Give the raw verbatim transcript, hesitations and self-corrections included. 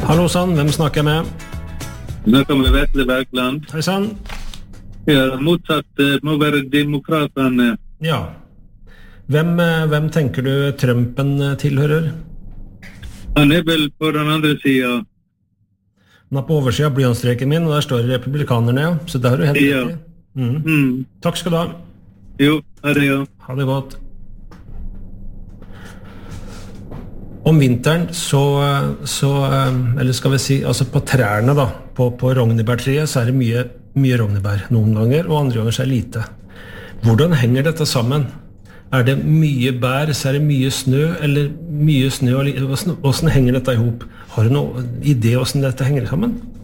Hallo sann, hvem snakker jeg med? Snakker med Vetle Bergland. Hei sann. Ja, motsatt eh, må være demokratene. Ja. Hvem, eh, hvem tenker du Trumpen eh, tilhører? Han er vel på den andre siden. Han er på oversiden av blyantstreken min, og der står det republikanerne, ja. Så der har du helt Ja. rett i. Mm. Mm. Takk skal du ha. Jo, ha det, ja. Ha det godt. Om vinteren så, så, eller skal vi si, altså på trærne da, på, på rognebærtreet, så er det mye, mye rognebær noen ganger, og andre ganger så er det lite. Hvordan henger dette sammen? Er det mye bær, så er det mye snø, eller mye snø, og li- hvordan, hvordan henger dette ihop? Har du noen idé hvordan dette henger sammen?